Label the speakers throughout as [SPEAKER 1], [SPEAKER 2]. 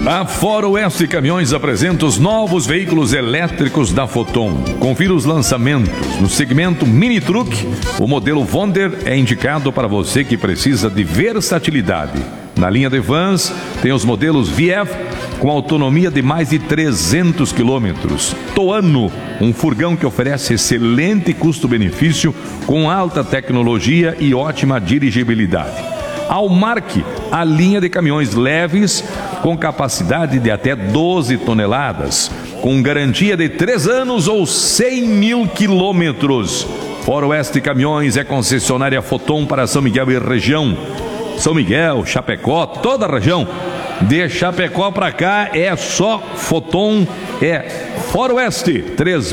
[SPEAKER 1] A Foroeste Caminhões apresenta os novos veículos elétricos da Foton. Confira os lançamentos. No segmento Mini Truck, o modelo Wonder é indicado para você que precisa de versatilidade. Na linha de vans, tem os modelos VF com autonomia de mais de 300 quilômetros. Toano, um furgão que oferece excelente custo-benefício com alta tecnologia e ótima dirigibilidade. Almarc, a linha de caminhões leves com capacidade de até 12 toneladas, com garantia de 3 anos ou 100 mil quilômetros. Foroeste Caminhões é concessionária Foton para São Miguel e região. São Miguel, Chapecó, toda a região. De Chapecó para cá é só Foton, é Foroeste,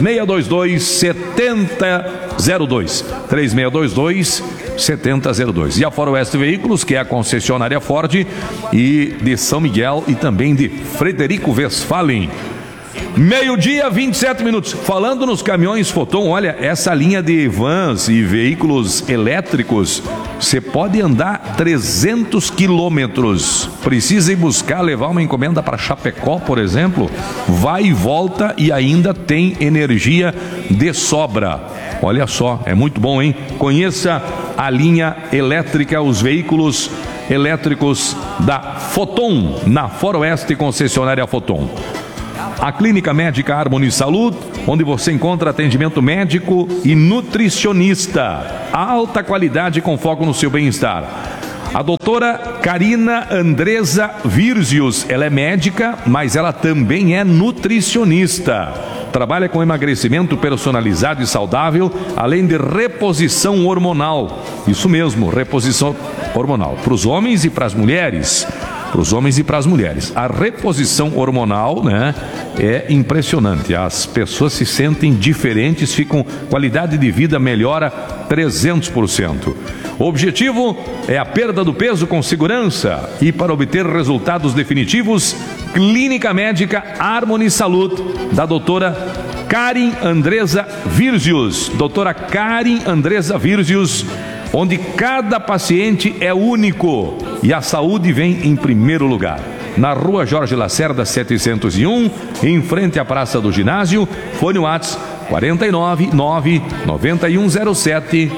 [SPEAKER 1] 3622-7002. 3622-7002. E a Foroeste Veículos, que é a concessionária Ford e de São Miguel e também de Frederico Westphalen. 12h, 27 minutos. Falando nos caminhões Foton, olha, essa linha de vans e veículos elétricos, você pode andar 300 quilômetros. Precisa ir buscar, levar uma encomenda para Chapecó, por exemplo, vai e volta e ainda tem energia de sobra. Olha só, é muito bom, hein? Conheça a linha elétrica, os veículos elétricos da Foton, na Foroeste concessionária Foton. A Clínica Médica Harmony Saúde, onde você encontra atendimento médico e nutricionista. Alta qualidade com foco no seu bem-estar. A doutora Karina Andresa Virzius, ela é médica, mas ela também é nutricionista. Trabalha com emagrecimento personalizado e saudável, além de reposição hormonal. Isso mesmo, reposição hormonal para os homens e para as mulheres. Para os homens e para as mulheres. A reposição hormonal, né, é impressionante. As pessoas se sentem diferentes, ficam, qualidade de vida melhora 300%. O objetivo é a perda do peso com segurança e para obter resultados definitivos, Clínica Médica Harmony Saúde, da doutora Karin Andresa Virzius. Doutora Karin Andresa Virzius, onde cada paciente é único e a saúde vem em primeiro lugar. Na rua Jorge Lacerda 701, em frente à Praça do Ginásio, fone WhatsApp 49 9 9107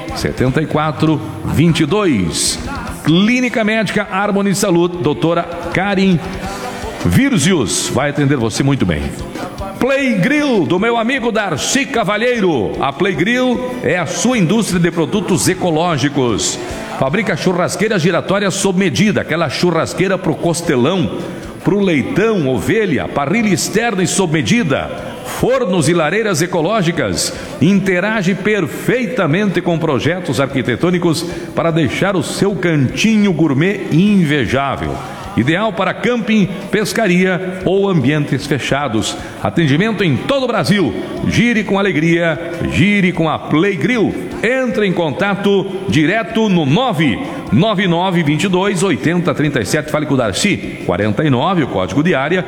[SPEAKER 1] 7422. Clínica Médica Harmony Saúde, doutora Karin Virzius, vai atender você muito bem. Play Grill, do meu amigo Darcy Cavalheiro. A Play Grill é a sua indústria de produtos ecológicos. Fabrica churrasqueiras giratórias sob medida, aquela churrasqueira para o costelão, para o leitão, ovelha, parrilha externa e sob medida, fornos e lareiras ecológicas. Interage perfeitamente com projetos arquitetônicos para deixar o seu cantinho gourmet invejável. Ideal para camping, pescaria ou ambientes fechados. Atendimento em todo o Brasil. Gire com alegria, gire com a Play Grill. Entre em contato direto no 99922-8037. Fale com o Darcy. 49, o código de área,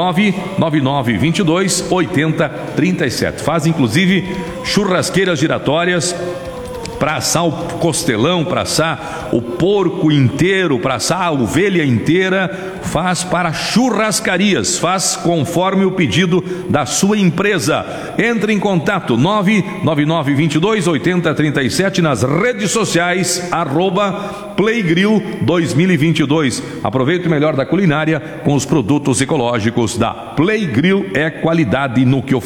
[SPEAKER 1] 99922-8037. Faz inclusive churrasqueiras giratórias para assar o costelão, para assar o porco inteiro, para assar a ovelha inteira. Faz para churrascarias, faz conforme o pedido da sua empresa. Entre em contato 99922-8037 nas redes sociais @Playgrill 2022. Aproveite o melhor da culinária com os produtos ecológicos da Playgrill. É qualidade no que oferece.